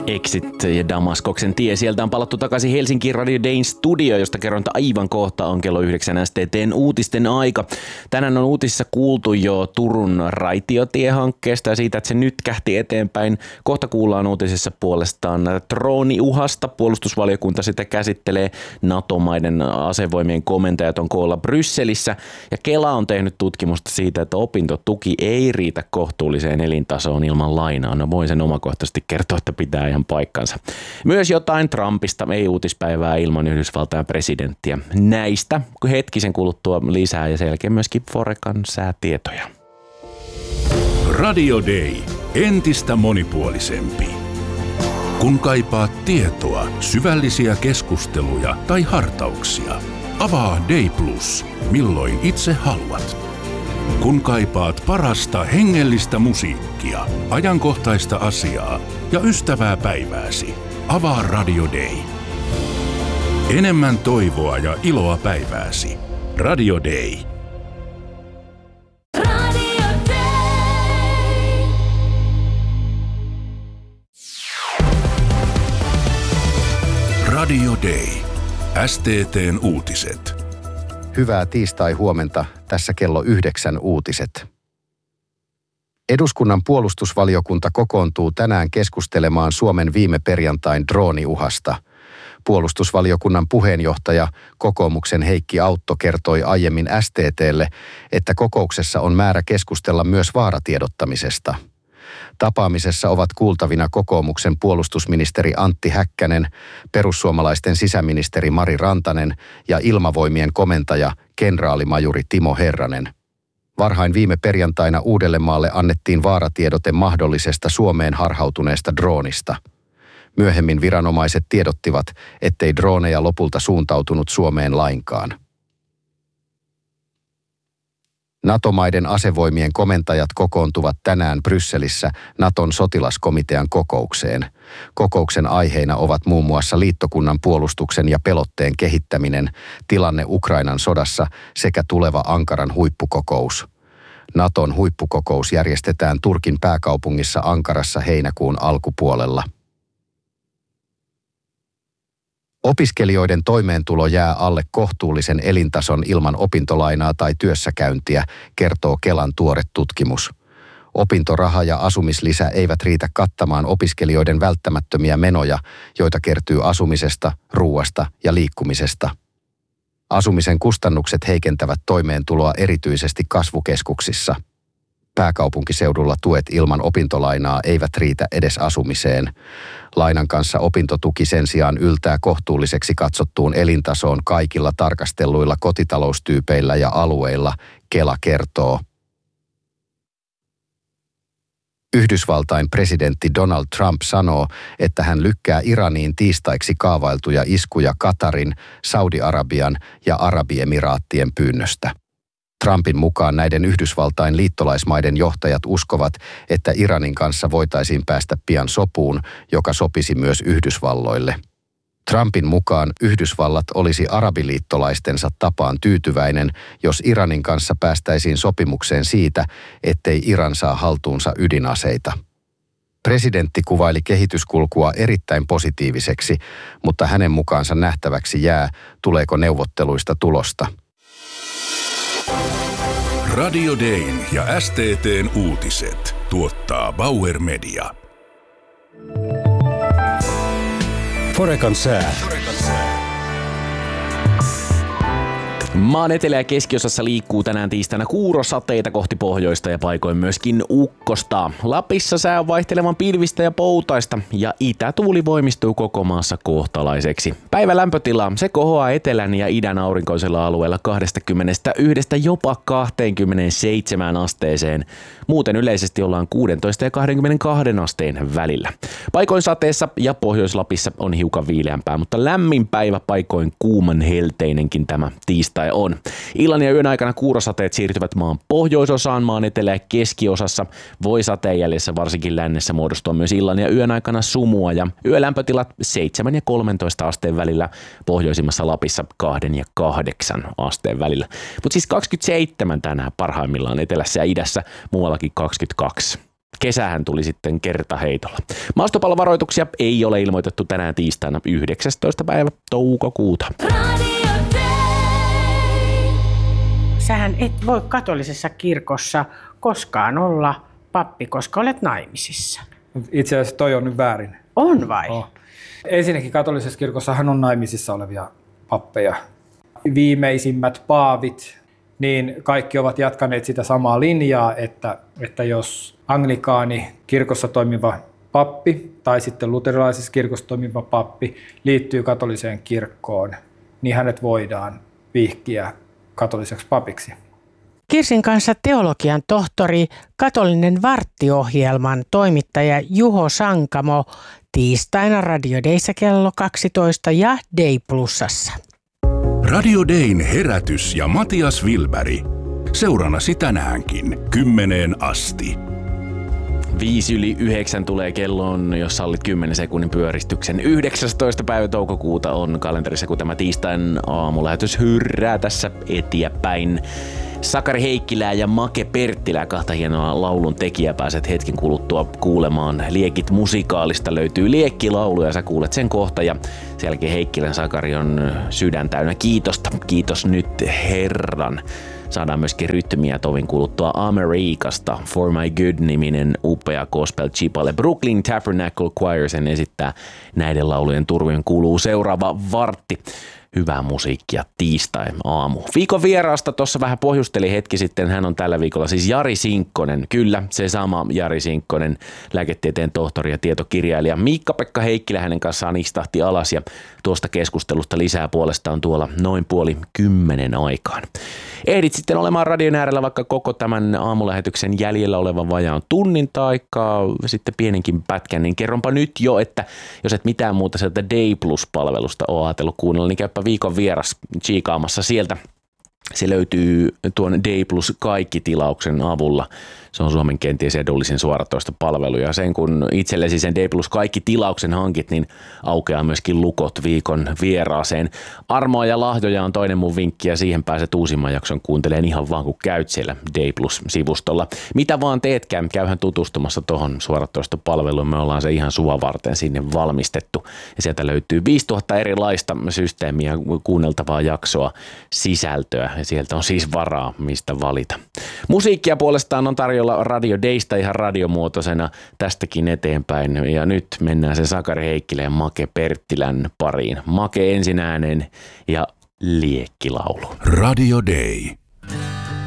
Exit ja Damaskoksen tie. Sieltä on palattu takaisin Helsinki Radio Dayn studio, josta kerron, että aivan kohta on kello 9 STT:n uutisten aika. Tänään on uutisissa kuultu jo Turun raitiotiehankkeesta ja siitä, että se nyt kähti eteenpäin. Kohta kuullaan uutisissa puolestaan drooniuhasta. Puolustusvaliokunta sitä käsittelee. NATO-maiden asevoimien komentajat on koolla Brysselissä. Ja Kela on tehnyt tutkimusta siitä, että opintotuki ei riitä kohtuulliseen elintasoon ilman lainaa. No voin sen omakohtaisesti kertoa, että pitää ihan paikkansa. Myös jotain Trumpista, ei uutispäivää ilman Yhdysvaltain presidenttiä. Näistä hetkisen kuluttua lisää ja selkeä myöskin Forecan säätietoja. Radio Day. Entistä monipuolisempi. Kun kaipaat tietoa, syvällisiä keskusteluja tai hartauksia, avaa Day Plus, milloin itse haluat. Kun kaipaat parasta hengellistä musiikkia, ajankohtaista asiaa ja ystävää päivääsi, avaa Radio Day. Enemmän toivoa ja iloa päivääsi. Radio Day. Radio Day. Radio Day. STT:n uutiset. Hyvää tiistai-huomenta, tässä kello 9 uutiset. Eduskunnan puolustusvaliokunta kokoontuu tänään keskustelemaan Suomen viime perjantain drooniuhasta. Puolustusvaliokunnan puheenjohtaja, kokoomuksen Heikki Autto, kertoi aiemmin STT:lle, että kokouksessa on määrä keskustella myös vaaratiedottamisesta. Tapaamisessa ovat kuultavina kokoomuksen puolustusministeri Antti Häkkänen, perussuomalaisten sisäministeri Mari Rantanen ja ilmavoimien komentaja kenraalimajuri Timo Herranen. Varhain viime perjantaina Uudellemaalle annettiin vaaratiedote mahdollisesta Suomeen harhautuneesta droonista. Myöhemmin viranomaiset tiedottivat, ettei drooneja lopulta suuntautunut Suomeen lainkaan. NATO-maiden asevoimien komentajat kokoontuvat tänään Brysselissä Naton sotilaskomitean kokoukseen. Kokouksen aiheina ovat muun muassa liittokunnan puolustuksen ja pelotteen kehittäminen, tilanne Ukrainan sodassa sekä tuleva Ankaran huippukokous. Naton huippukokous järjestetään Turkin pääkaupungissa Ankarassa heinäkuun alkupuolella. Opiskelijoiden toimeentulo jää alle kohtuullisen elintason ilman opintolainaa tai työssäkäyntiä, kertoo Kelan tuore tutkimus. Opintoraha ja asumislisä eivät riitä kattamaan opiskelijoiden välttämättömiä menoja, joita kertyy asumisesta, ruuasta ja liikkumisesta. Asumisen kustannukset heikentävät toimeentuloa erityisesti kasvukeskuksissa. Pääkaupunkiseudulla tuet ilman opintolainaa eivät riitä edes asumiseen. Lainan kanssa opintotuki sen sijaan yltää kohtuulliseksi katsottuun elintasoon kaikilla tarkastelluilla kotitaloustyypeillä ja alueilla, Kela kertoo. Yhdysvaltain presidentti Donald Trump sanoo, että hän lykkää Iraniin tiistaiksi kaavailtuja iskuja Katarin, Saudi-Arabian ja Arabiemiraattien pyynnöstä. Trumpin mukaan näiden Yhdysvaltain liittolaismaiden johtajat uskovat, että Iranin kanssa voitaisiin päästä pian sopuun, joka sopisi myös Yhdysvalloille. Trumpin mukaan Yhdysvallat olisi arabiliittolaistensa tapaan tyytyväinen, jos Iranin kanssa päästäisiin sopimukseen siitä, ettei Iran saa haltuunsa ydinaseita. Presidentti kuvaili kehityskulkua erittäin positiiviseksi, mutta hänen mukaansa nähtäväksi jää, tuleeko neuvotteluista tulosta. Radio Dayn ja STT:n uutiset tuottaa Bauer Media. Forecan sää. Maan etelä- ja keskiosassa liikkuu tänään tiistaina kuurosateita kohti pohjoista ja paikoin myöskin ukkosta. Lapissa sää on vaihtelevan pilvistä ja poutaista ja itätuuli voimistuu koko maassa kohtalaiseksi. Päivän lämpötila se kohoaa etelän ja idän aurinkoisella alueella 21 jopa 27 asteeseen. Muuten yleisesti ollaan 16 ja 22 asteen välillä. Paikoin sateessa ja Pohjois-Lapissa on hiukan viileämpää, mutta lämmin päivä paikoin kuuman helteinenkin tämä tiistai on. Illan ja yön aikana kuurosateet siirtyvät maan pohjoisosaan, maan etelä- ja keskiosassa. Voi sateen jäljessä varsinkin lännessä muodostua myös illan ja yön aikana sumua ja yölämpötilat 7 ja 13 asteen välillä, pohjoisimmassa Lapissa 2 ja 8 asteen välillä. Mutta siis 27 tänään parhaimmillaan etelässä ja idässä, muuallakin 22. Kesähän tuli sitten kertaheitolla. Maastopallovaroituksia ei ole ilmoitettu tänään tiistaina 19. päivä toukokuuta. Radio Day. Sähän et voi katolisessa kirkossa koskaan olla pappi, koska olet naimisissa. Itse asiassa toi on nyt väärin. On vai? Oh. Ensinnäkin katolisessa kirkossahan on naimisissa olevia pappeja. Viimeisimmät paavit, niin kaikki ovat jatkaneet sitä samaa linjaa, että jos anglikaani kirkossa toimiva pappi tai sitten luterilaisessa kirkossa toimiva pappi liittyy katoliseen kirkkoon, niin hänet voidaan vihkiä katoliseksi papiksi. Kirsin kanssa teologian tohtori, katolinen varttiohjelman toimittaja Juho Sankamo tiistaina Radio Dayssä kello 12 ja Day Plusassa. Radio Dayn herätys ja Matias Wilberg. Seurannasi tänäänkin 10 asti. 8:05 tulee kelloon, jos sallit 10 sekunnin pyöristyksen. 19. päivä toukokuuta on kalenterissa, kun tämä tiistain aamulähetys hyrrää tässä eteenpäin. Sakari Heikkilää ja Make Perttilää, kahta hienoa laulun tekijää, pääset hetken kuluttua kuulemaan. Liekit musikaalista löytyy liekkilaulu ja sä kuulet sen kohta. Ja sen jälkeen Heikkilän Sakari on sydän täynnä kiitosta. Kiitos nyt Herran. Saadaan myöskin rytmiä tovin kuluttua Amerikasta. For My Good-niminen upea gospel chipale. Brooklyn Tabernacle Choir sen esittää. Näiden laulujen turvien kuuluu seuraava vartti. Hyvää musiikkia tiistai-aamu. Viikon vieraasta tuossa vähän pohjusteli hetki sitten. Hän on tällä viikolla siis Jari Sinkkonen. Kyllä, se sama Jari Sinkkonen, lääketieteen tohtori ja tietokirjailija. Miikka-Pekka Heikkilä hänen kanssaan istahti alas ja tuosta keskustelusta lisää puolestaan tuolla noin 9:30 aikaan. Ehdit sitten olemaan radion äärellä vaikka koko tämän aamulähetyksen jäljellä olevan vajaan tunnin taikaa, sitten pienenkin pätkän, niin kerronpa nyt jo, että jos et mitään muuta sieltä Day Plus-palvelusta ole ajatellut kuunnella, niin käypä viikon vieras chiikaamassa sieltä. Se löytyy tuon Day Plus kaikki-tilauksen avulla. Se on Suomen kenties edullisin suoratoistopalvelu ja sen kun itsellesi sen Day Plus kaikki tilauksen hankit, niin aukeaa myöskin lukot viikon vieraaseen. Armoa ja lahjoja on toinen mun vinkki ja siihen pääset uusimman jakson kuuntelemaan ihan vaan kun käyt siellä Day Plus-sivustolla. Mitä vaan teetkään, käyhän tutustumassa tuohon suoratoistopalveluun. Me ollaan se ihan sua varten sinne valmistettu ja sieltä löytyy 5000 erilaista systeemiä, kuunneltavaa jaksoa, sisältöä ja sieltä on siis varaa mistä valita. Musiikkia puolestaan on tarjolla Radio Daysta ihan radiomuotoisena tästäkin eteenpäin. Ja nyt mennään se Sakari Heikkilä ja Make Perttilän pariin. Make ensin ääneen ja liekkilaulu. Radio Day.